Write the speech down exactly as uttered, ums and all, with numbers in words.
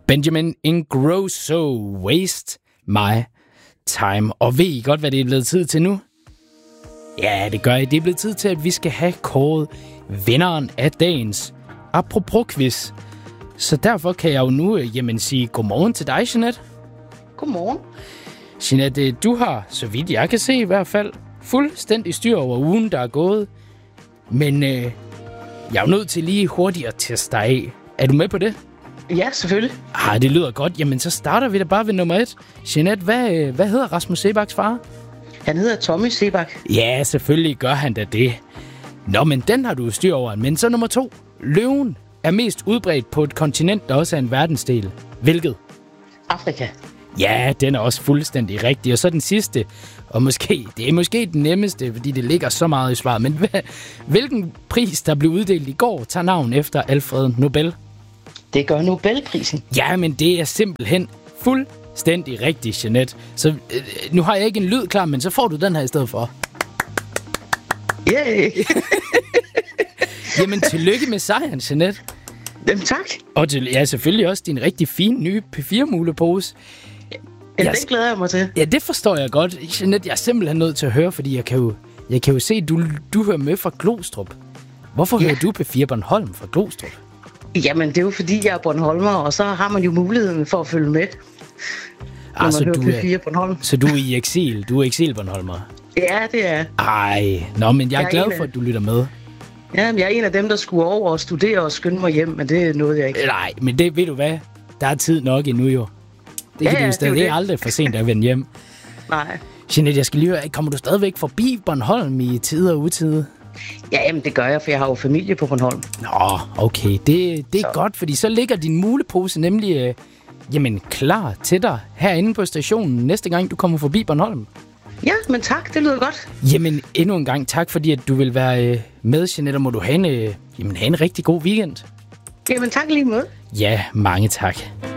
Benjamin Ingrosso, Waste My Time. Og ved I godt, hvad det er blevet tid til nu? Ja, det gør I. Det er blevet tid til, at vi skal have kåret vinderen af dagens apropos-quiz. Så derfor kan jeg jo nu jamen, sige godmorgen til dig, Jeanette. Godmorgen. Jeanette, du har, så vidt jeg kan se i hvert fald, fuldstændig styr over ugen, der er gået. Men øh, jeg er jo nødt til lige hurtigt at teste dig af. Er du med på det? Ja, selvfølgelig. Ah, det lyder godt. Jamen, så starter vi da bare ved nummer et. Jeanette, hvad, hvad hedder Rasmus Seebachs far? Han hedder Tommy Sebak. Ja, selvfølgelig gør han da det. Nå, men den har du styr over. Men så nummer to. Løven er mest udbredt på et kontinent, der også er en verdensdel. Hvilket? Afrika. Ja, den er også fuldstændig rigtig. Og så den sidste, og måske, det er måske den nemmeste, fordi det ligger så meget i svaret. Men hvad, hvilken pris, der blev uddelt i går, tager navn efter Alfred Nobel? Det gør Nobelprisen. Ja, men det er simpelthen fuldstændig rigtigt, Jeanette. Så øh, nu har jeg ikke en lyd klar, men så får du den her i stedet for. Yay! Jamen, tillykke med sejren, Jeanette. Jamen, tak. Og til, ja, selvfølgelig også din rigtig fine nye P fire mulepose. Ja, det glæder jeg mig til. Ja, det forstår jeg godt. Jeanette, jeg er simpelthen nødt til at høre, fordi jeg kan jo, jeg kan jo se, at du, du hører med fra Glostrup. Hvorfor ja. hører du P fire Bornholm fra Glostrup? Jamen, det er jo fordi, jeg er Bornholmer, og så har man jo muligheden for at følge med, når ah, så man du hører P fire Bornholm. Så du er i eksil? Du er eksil-Bornholmer? Ja, det er. Ej, nå, men jeg er, jeg er glad af... for, at du lytter med. Ja, men jeg er en af dem, der skulle over og studere og skynde mig hjem, men det nåede jeg ikke. Nej, men det ved du hvad? Der er tid nok endnu jo. Det kan ja, du stadig. Det er aldrig for sent at vende hjem. Nej. Jeanette, jeg skal lige høre, kommer du stadigvæk forbi Bornholm i tide og utide? Ja, jamen det gør jeg, for jeg har jo familie på Bornholm. Nå, okay. Det, det er så. Godt, fordi så ligger din mulepose nemlig øh, jamen, klar til dig herinde på stationen næste gang, du kommer forbi Bornholm. Ja, men tak. Det lyder godt. Jamen, endnu en gang tak, fordi at du vil være øh, med, Jeanette, og må du have en, øh, jamen, have en rigtig god weekend. Jamen, tak lige måde. Ja, mange tak.